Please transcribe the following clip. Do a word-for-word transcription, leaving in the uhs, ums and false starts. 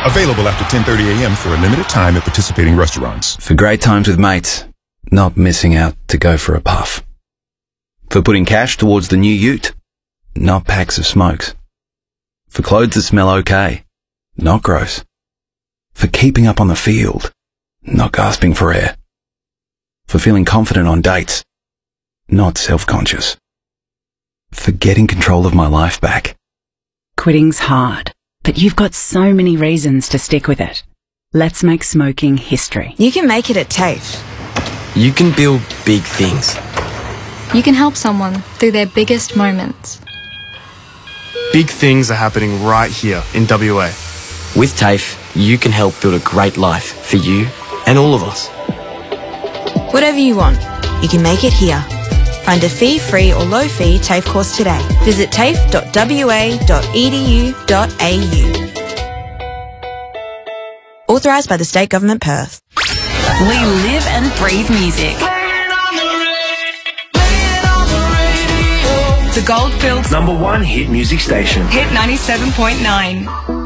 Available after ten thirty a m for a limited time at participating restaurants. For great times with mates, not missing out to go for a puff. For putting cash towards the new ute, not packs of smokes. For clothes that smell okay, not gross. For keeping up on the field, not gasping for air. For feeling confident on dates, not self-conscious. For getting control of my life back. Quitting's hard, but you've got so many reasons to stick with it. Let's make smoking history. You can make it at TAFE. You can build big things. You can help someone through their biggest moments. Big things are happening right here in W A. With TAFE, you can help build a great life for you and all of us. Whatever you want, you can make it here. Find a fee-free or low-fee TAFE course today. Visit tafe dot w a dot e d u dot a u. Authorised by the State Government, Perth. We live and breathe music. The Goldfields number one hit music station. Hit ninety-seven point nine.